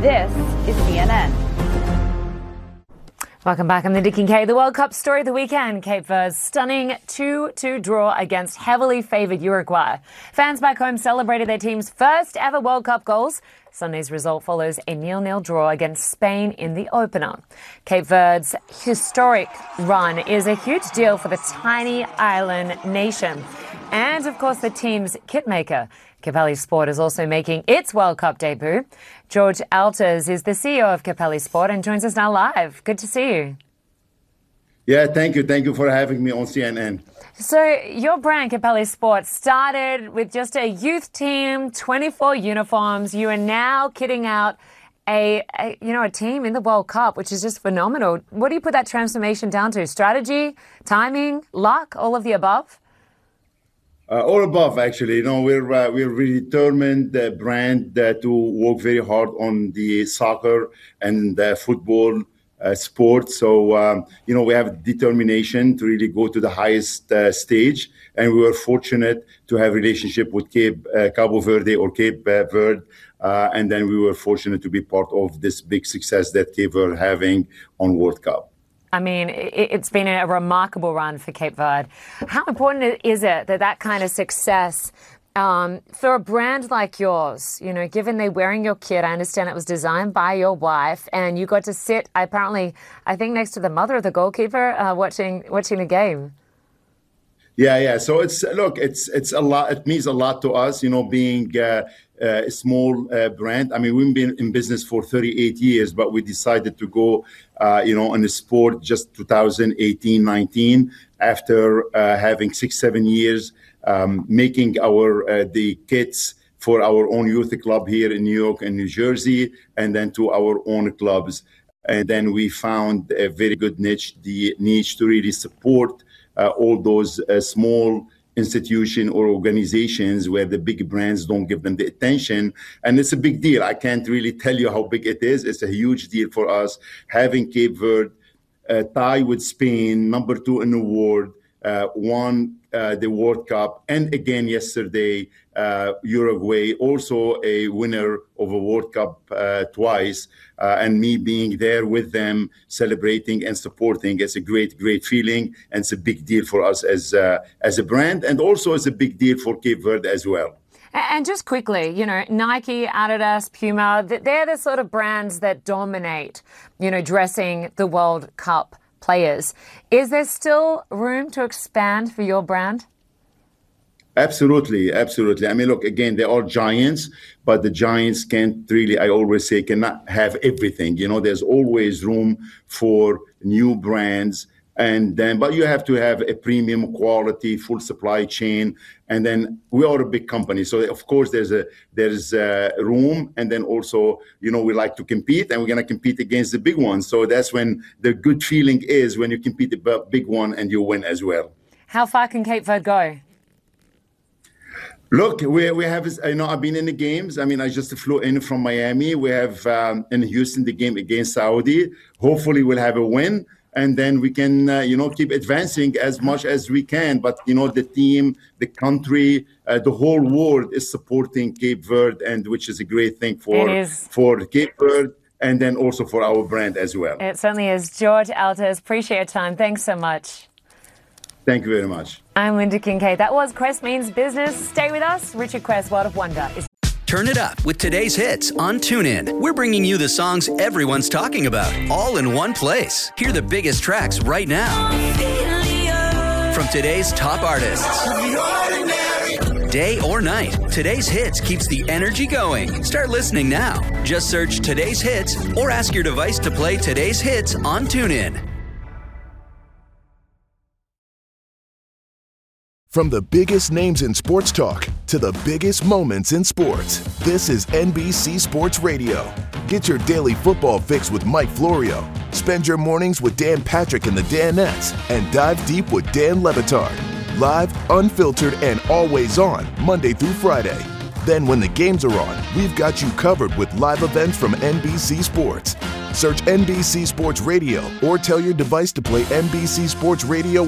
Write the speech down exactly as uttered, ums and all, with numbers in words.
This is C N N. Welcome back. I'm Linda Kincaid. The World Cup story of the weekend. Cape Verde's stunning two two draw against heavily favoured Uruguay. Fans back home celebrated their team's first ever World Cup goals. Sunday's result follows a nil nil draw against Spain in the opener. Cape Verde's historic run is a huge deal for the tiny island nation. And, of course, the team's kitmaker. Capelli Sport is also making its World Cup debut. George Alters is the C E O of Capelli Sport and joins us now live. Good to see you. Yeah, thank you. Thank you for having me on C N N. So your brand, Capelli Sport, started with just a youth team, twenty-four uniforms. You are now kitting out a, a you know, a team in the World Cup, which is just phenomenal. What do you put that transformation down to? Strategy, timing, luck, all of the above? Uh, all above, actually. You know, we're uh, we're really determined uh, brand uh, to work very hard on the soccer and uh, football uh, sport. So um, you know, we have determination to really go to the highest uh, stage, and we were fortunate to have a relationship with Cape uh, Cabo Verde or Cape uh, Verde, uh, and then we were fortunate to be part of this big success that Cape Verde having on World Cup. I mean, it's been a remarkable run for Cape Verde. How important is it that that kind of success um, for a brand like yours, you know, given they're wearing your kit, I understand it was designed by your wife, and you got to sit, apparently, I think, next to the mother of the goalkeeper uh, watching watching the game. Yeah, yeah. So it's look, it's it's a lot. It means a lot to us, you know, being uh, uh, a small uh, brand. I mean, we've been in business for thirty-eight years, but we decided to go, uh, you know, in the sport just two thousand eighteen, nineteen after uh, having six, seven years um, making our uh, the kits for our own youth club here in New York and New Jersey, and then to our own clubs. And then we found a very good niche, the niche to really support Uh, all those uh, small institutions or organizations where the big brands don't give them the attention. And it's a big deal. I can't really tell you how big it is. It's a huge deal for us. Having Cape Verde uh, tie with Spain, number two in the world, uh, won uh, the World Cup. And again, yesterday, uh, Uruguay, also a winner of a World Cup uh, twice. Uh, and me being there with them, celebrating and supporting, it's a great, great feeling. And it's a big deal for us as, uh, as a brand. And also it's a big deal for Cape Verde as well. And just quickly, you know, Nike, Adidas, Puma, they're the sort of brands that dominate, you know, dressing the World Cup players. Is there still room to expand for your brand? Absolutely, absolutely. I mean, look, again, they are giants, but the giants can't really, I always say, cannot have everything. You know, there's always room for new brands. And then, but you have to have a premium quality, full supply chain. And then we are a big company. So of course there's a, there's a room. And then also, you know, we like to compete, and we're going to compete against the big ones. So that's when the good feeling is, when you compete the big one and you win as well. How far can Cape Verde go? Look, we we have, you know, I've been in the games. I mean, I just flew in from Miami. We have um, in Houston the game against Saudi. Hopefully we'll have a win. And then we can, uh, you know, keep advancing as much as we can. But, you know, the team, the country, uh, the whole world is supporting Cape Verde, and which is a great thing for, for Cape Verde, and then also for our brand as well. It certainly is. George Alters, appreciate your time. Thanks so much. Thank you very much. I'm Linda Kincaid. That was Quest Means Business. Stay with us. Richard Quest, World of Wonder is... Turn it up with today's hits on TuneIn. We're bringing you the songs everyone's talking about, all in one place. Hear the biggest tracks right now from today's top artists. Day or night, today's hits keeps the energy going. Start listening now. Just search Today's Hits or ask your device to play today's hits on TuneIn. From the biggest names in sports talk to the biggest moments in sports, this is N B C Sports Radio. Get your daily football fix with Mike Florio. Spend your mornings with Dan Patrick and the Danettes, and dive deep with Dan Le Batard. Live, unfiltered, and always on, Monday through Friday. Then when the games are on, we've got you covered with live events from N B C Sports. Search N B C Sports Radio or tell your device to play N B C Sports Radio